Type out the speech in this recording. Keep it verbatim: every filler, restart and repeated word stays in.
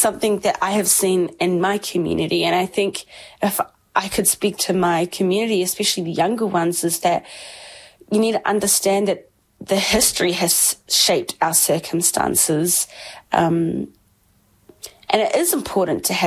something that I have seen in my community. And I think if I could speak to my community, especially the younger ones, is that you need to understand that the history has shaped our circumstances. Um, and it is important to have